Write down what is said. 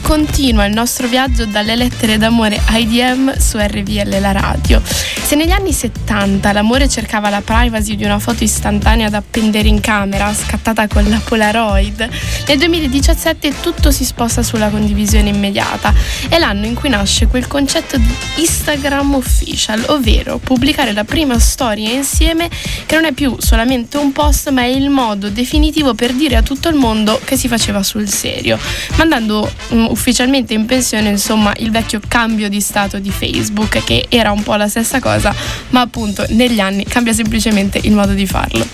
continua il nostro viaggio dalle lettere d'amore ai DM su RVL la radio. Se negli anni 70 l'amore cercava la privacy di una foto istantanea da appendere in camera, scattata con la Polaroid, nel 2017 tutto si sposta sulla condivisione immediata. È l'anno in cui nasce quel concetto di Instagram official, ovvero pubblicare la prima storia insieme che non è più solamente un post, ma è il modo definitivo per dire a tutto il mondo che si faceva sul serio, mandando ufficialmente in pensione, insomma, il vecchio cambio di stato di Facebook, che era un po' la stessa cosa, ma appunto negli anni cambia semplicemente il modo di farlo.